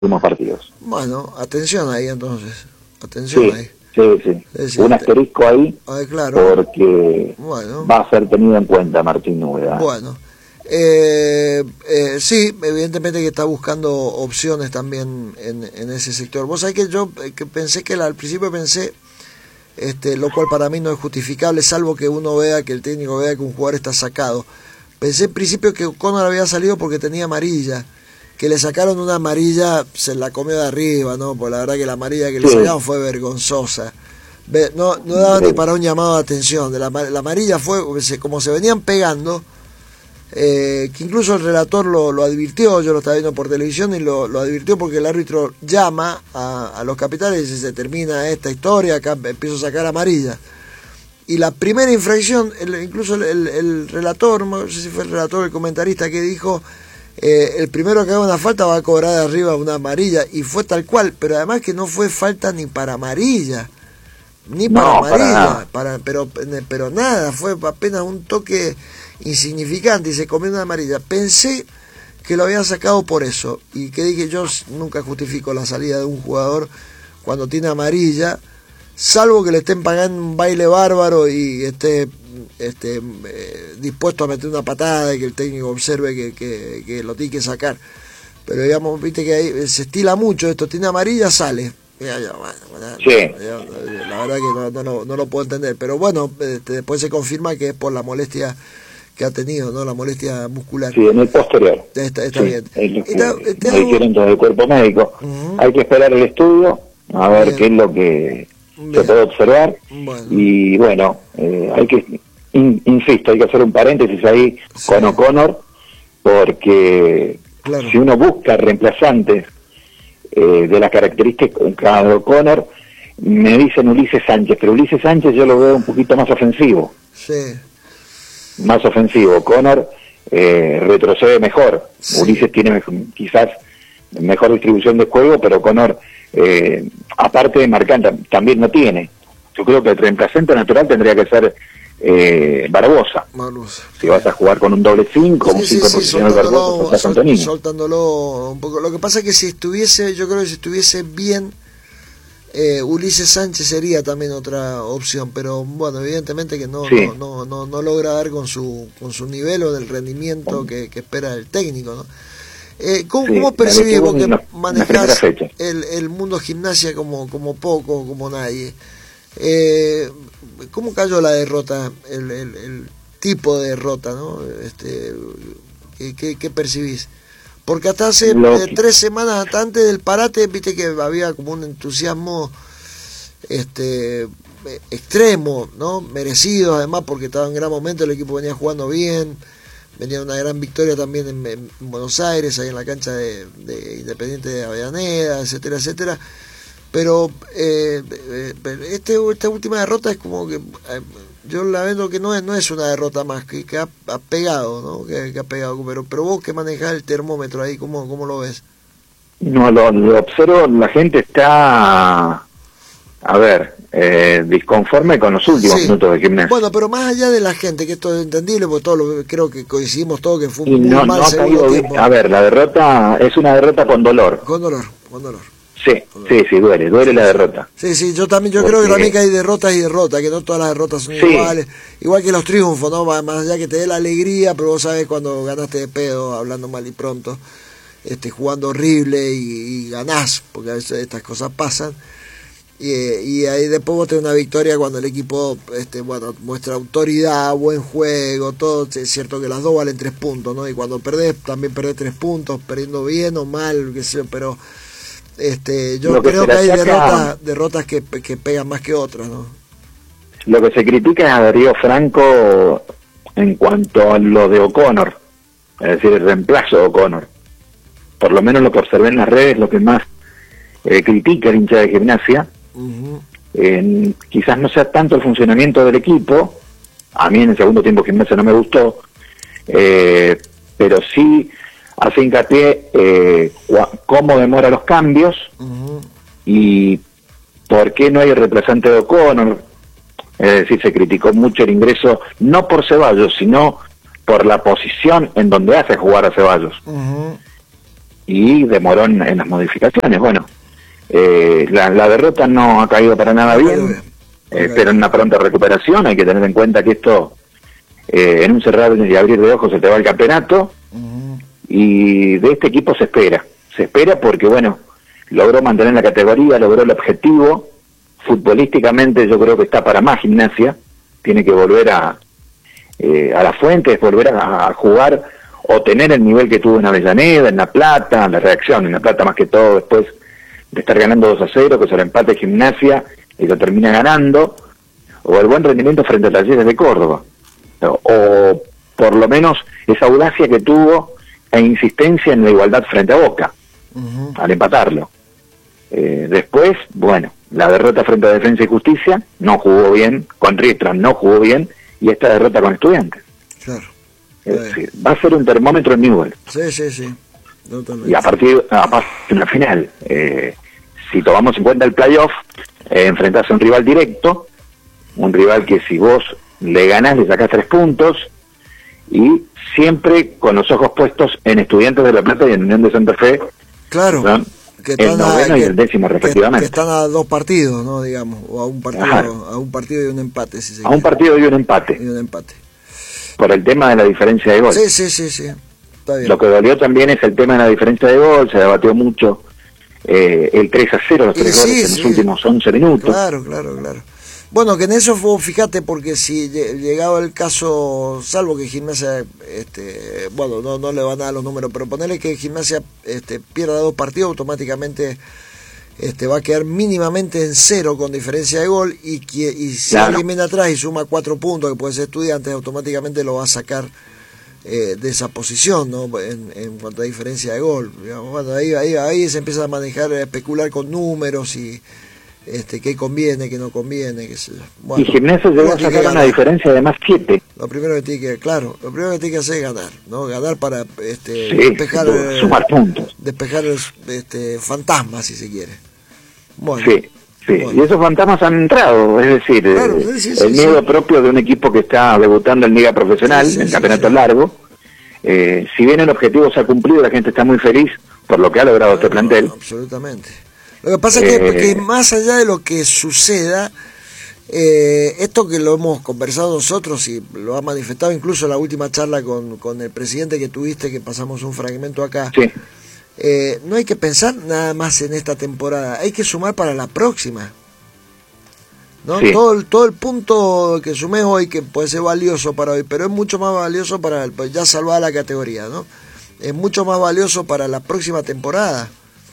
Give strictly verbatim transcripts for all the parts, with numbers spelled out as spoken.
últimos partidos. Bueno, atención ahí entonces, atención sí, ahí. Sí, sí, Es un decir, asterisco ahí, ay, claro. porque Bueno. va a ser tenido en cuenta Martín Úbeda. Bueno, eh, eh, sí, evidentemente que está buscando opciones también en, en ese sector. Vos sabés que yo eh, que pensé que la, al principio pensé, este, lo cual para mí no es justificable, salvo que uno vea, que el técnico vea que un jugador está sacado. Pensé en principio que O'Connor había salido porque tenía amarilla, que le sacaron una amarilla, se la comió de arriba, ¿no? Pues la verdad que la amarilla que le Sí. sacaron fue vergonzosa. Ve, no, no daba Sí. ni para un llamado de atención. De la, la amarilla fue, como se venían pegando, eh, que incluso el relator lo, lo advirtió, yo lo estaba viendo por televisión y lo, lo advirtió porque el árbitro llama a, a los capitanes y dice: se termina esta historia, acá empiezo a sacar amarilla. Y la primera infracción, el, incluso el, el, el relator, no sé si fue el relator o el comentarista que dijo, eh, el primero que haga una falta va a cobrar de arriba una amarilla, y fue tal cual, pero además que no fue falta ni para amarilla, ni para No, amarilla, para nada. para, pero, pero nada, fue apenas un toque insignificante y se comió una amarilla. Pensé que lo habían sacado por eso, y que dije, yo nunca justifico la salida de un jugador cuando tiene amarilla, salvo que le estén pagando un baile bárbaro y esté este, eh, dispuesto a meter una patada y que el técnico observe que, que, que lo tiene que sacar. Pero digamos, viste que ahí se estila mucho esto, tiene amarilla, sale. Ya, ya, bueno, bueno, Sí. ya, la verdad que no, no, no, no lo puedo entender. Pero bueno, este, después se confirma que es por la molestia que ha tenido, ¿no? La molestia muscular. Sí, en el posterior. Está, está Sí, bien. es lo que Está- me te hago- dijeron todo el cuerpo médico. Ujú. Hay que esperar el estudio, a ver Bien. qué es lo que Bien. se puede observar. Bueno. Y bueno, eh, hay que, in- insisto, hay que hacer un paréntesis ahí Sí. con O'Connor, porque Claro. si uno busca reemplazantes eh, de las características de O'Connor, me dicen Ulises Sánchez, pero Ulises Sánchez yo lo veo un poquito más ofensivo. Sí. Más ofensivo. Connor eh, retrocede mejor. Sí. Ulises tiene mej- quizás mejor distribución de juego, pero Connor, eh, aparte de marcar, tam- también no tiene. Yo creo que el reemplazante natural tendría que ser eh, Barbosa. Malusa. Si vas a jugar con un doble cinco, un Sí, sí, cinco sí, posicional Barbosa, soltándolo, soltás a sol- Antonini. soltándolo un poco. Lo que pasa es que si estuviese, yo creo que si estuviese bien, eh, Ulises Sánchez sería también otra opción, pero bueno, evidentemente que no, Sí. no, no, no, no logra dar con su, con su nivel o del rendimiento que, que espera el técnico, ¿no? Eh, ¿Cómo, Sí, cómo la percibís leche vos que en la- en la primera manejás fecha. el, el mundo gimnasia como, como poco, como nadie? Eh, ¿Cómo cayó la derrota, el, el, el tipo de derrota, ¿no? Este, ¿qué, qué, qué percibís? Porque hasta hace Lo eh, que- tres semanas hasta antes del parate, viste que había como un entusiasmo este eh, extremo, ¿no? Merecido además, porque estaba en gran momento, el equipo venía jugando bien, venía una gran victoria también en, en Buenos Aires, ahí en la cancha de, de Independiente de Avellaneda, etcétera, etcétera. Pero eh, eh, este, esta última derrota es como que eh, yo la veo que no es no es una derrota más, que, que ha, ha pegado, ¿no? Que, que ha pegado, pero pero vos que manejás el termómetro ahí, ¿cómo, cómo lo ves? No, lo, lo observo, la gente está, a ver, eh, disconforme con los últimos Sí. minutos de gimnasia. Bueno, pero más allá de la gente, que esto es entendible, porque todos lo, creo que coincidimos todos que fue Y un muy no, mal no ha segundo caído bien. tiempo. A ver, la derrota es una derrota con dolor. Con dolor, con dolor. Sí, sí, sí, duele, duele la derrota. Sí, sí, yo también, yo Porque- creo que también que hay derrotas y derrotas, que no todas las derrotas son Sí. iguales, igual que los triunfos, ¿no? Más allá que te dé la alegría, pero vos sabés cuando ganaste de pedo, hablando mal y pronto, este, jugando horrible y, y ganás, porque a veces estas cosas pasan, y, y ahí después vos tenés una victoria cuando el equipo, este, bueno, muestra autoridad, buen juego, todo, es cierto que las dos valen tres puntos, ¿no? Y cuando perdés, también perdés tres puntos, perdiendo bien o mal, qué sé yo, pero este, yo Lo que creo se que le hay achaca- derrotas, derrotas que, que pegan más que otras, ¿no? Lo que se critica es a Darío Franco en cuanto a lo de O'Connor, es decir, el reemplazo de O'Connor. Por lo menos lo que observé en las redes, lo que más eh, critica el hincha de Gimnasia, Uh-huh. eh, quizás no sea tanto el funcionamiento del equipo, a mí en el segundo tiempo Gimnasia no me gustó, eh, pero sí hace hincapié eh, cua- cómo demora los cambios Uh-huh. y por qué no hay el reemplazante de O'Connor. Es decir, se criticó mucho el ingreso, no por Ceballos, sino por la posición en donde hace jugar a Ceballos. Uh-huh. y demoró en, en las modificaciones. Bueno, eh, la, la derrota no ha caído para nada bien, bien. Eh, okay. Pero en una pronta recuperación. Hay que tener en cuenta que esto, eh, en un cerrar y abrir de ojos, se te va el campeonato, uh-huh. Y de este equipo se espera, se espera porque, bueno, logró mantener la categoría, logró el objetivo. Futbolísticamente yo creo que está para más Gimnasia, tiene que volver a, eh, a las fuentes, volver a, a jugar o tener el nivel que tuvo en Avellaneda, en La Plata, la reacción en La Plata más que todo después de estar ganando dos a cero, que se lo empate Gimnasia y lo termina ganando, o el buen rendimiento frente a Talleres de Córdoba, o, o por lo menos esa audacia que tuvo e insistencia en la igualdad frente a Boca, uh-huh. al empatarlo. Eh, después, bueno, la derrota frente a Defensa y Justicia, no jugó bien, con Riestra no jugó bien, y esta derrota con Estudiantes. Claro. Es decir, va a ser un termómetro en Newell. Sí, sí, sí. Totalmente. Y a partir de la final, eh, si tomamos en cuenta el playoff, eh, enfrentás a un rival directo, un rival que si vos le ganás le sacás tres puntos, y siempre con los ojos puestos en Estudiantes de La Plata y en Unión de Santa Fe. Claro. ¿No? Que están el noveno a, y el décimo que, respectivamente. Que están a dos partidos, ¿no? Digamos, o a un partido, Ajá. a un partido y un empate, si se A quiere. un partido y un empate. Y un empate. Por el tema de la diferencia de gol. Sí, sí, sí, sí. Está bien. Lo que dolió también es el tema de la diferencia de gol, se debatió mucho eh, el tres a cero, los tres sí, goles sí, en los últimos once minutos. Claro, claro, claro. Bueno, que en eso fue, fíjate, porque si llegaba el caso, salvo que Gimnasia, este, bueno, no, no le van a dar los números, pero ponerle que Gimnasia este, pierda dos partidos, automáticamente este, va a quedar mínimamente en cero con diferencia de gol, y, y si claro. alguien viene atrás y suma cuatro puntos, que puede ser Estudiantes, automáticamente lo va a sacar eh, de esa posición, ¿no? En, en cuanto a diferencia de gol. Digamos, bueno, ahí, ahí, ahí se empieza a manejar, a especular con números y este qué conviene, qué no conviene, qué sé yo. Bueno, y Gimnasia llegó a sacar una diferencia de más siete. Lo primero que tiene que, claro, lo primero que tiene que hacer es ganar, ¿no? Ganar para este sí, despejar eh, sumar puntos. Despejar este fantasmas, si se quiere. Bueno. Sí, sí. Bueno. Y esos fantasmas han entrado, es decir, claro, eh, sí, sí, el miedo sí. propio de un equipo que está debutando en Liga Profesional, sí, sí, en sí, campeonato sí. largo. Eh, si bien el objetivo se ha cumplido, la gente está muy feliz por lo que ha logrado claro, este plantel. No, absolutamente. Lo que pasa es que, eh, que más allá de lo que suceda, eh, esto que lo hemos conversado nosotros y lo ha manifestado incluso en la última charla con, con el presidente que tuviste, que pasamos un fragmento acá, sí. eh, no hay que pensar nada más en esta temporada, hay que sumar para la próxima. ¿No? Sí. Todo, el, todo el punto que sumes hoy, que puede ser valioso para hoy, pero es mucho más valioso para, pues ya salvada la categoría, ¿no? Es mucho más valioso para la próxima temporada.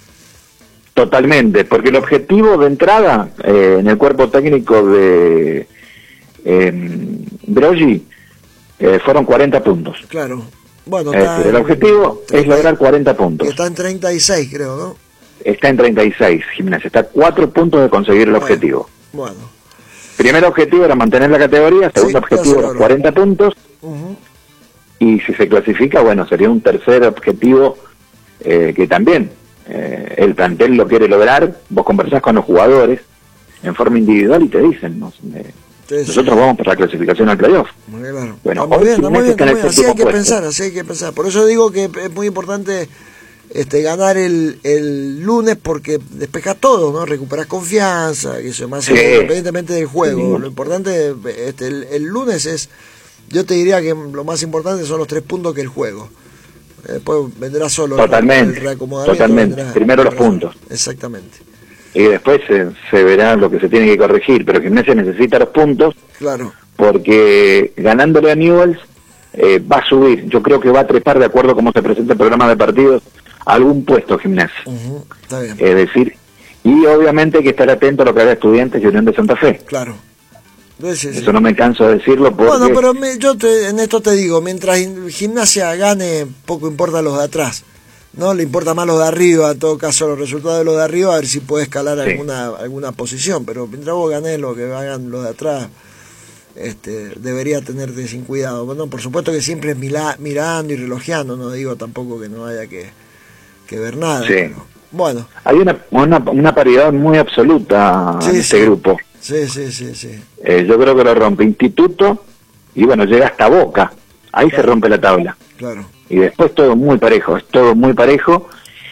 Totalmente, porque el objetivo de entrada eh, en el cuerpo técnico de eh, Broggi eh, fueron cuarenta puntos. Claro. Bueno, está eh, el objetivo treinta, es lograr cuarenta puntos. Está en treinta y seis, creo, ¿no? Está en treinta y seis, Gimnasia. Está a cuatro puntos de conseguir el bueno, objetivo. Bueno. Primer objetivo era mantener la categoría, segundo sí, objetivo era cuarenta puntos. Uh-huh. Y si se clasifica, bueno, sería un tercer objetivo eh, que también eh, el plantel lo quiere lograr. Vos conversás con los jugadores en forma individual y te dicen, ¿no? Eh, sí, nosotros sí. vamos por la clasificación al playoff. Muy claro. Bueno, muy bien, muy bien, muy bien. Así hay que puesto. pensar, así hay que pensar. Por eso digo que es muy importante este ganar el, el lunes, porque despeja todo, ¿no? Recuperas confianza, que eso más sí. independientemente del juego. Sí. Lo importante este, el, el lunes es, yo te diría que lo más importante son los tres puntos que el juego. Después vendrá solo totalmente, el reacomodamiento. Totalmente, vendrá, primero los puntos. Exactamente. Y después se, se verá lo que se tiene que corregir, pero Gimnasia necesita los puntos. Claro. Porque ganándole a Newell's eh, va a subir, yo creo que va a trepar de acuerdo a cómo se presenta el programa de partidos a algún puesto Gimnasia. Uh-huh, está bien. Es decir, y obviamente hay que estar atento a lo que haga Estudiantes y Unión de Santa Fe. Claro. Sí, sí. Eso no me canso de decirlo porque... Bueno, pero me, yo te, en esto te digo, mientras Gimnasia gane, poco importa los de atrás, ¿no? Le importa más los de arriba, en todo caso los resultados de los de arriba, a ver si puede escalar sí. alguna alguna posición, pero mientras vos ganes lo que hagan los de atrás, este debería tenerte sin cuidado. Bueno, por supuesto que siempre es mira, mirando y relojeando, no digo tampoco que no haya que, que ver nada. Sí. Pero, bueno. Hay una, una, una paridad muy absoluta sí, en este sí. grupo. Sí, sí, sí, sí. Eh, yo creo que lo rompe Instituto y bueno, llega hasta Boca. Ahí claro. se rompe la tabla. Claro. Y después todo muy parejo, es todo muy parejo.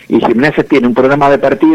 y Gimnasia tiene un programa de partido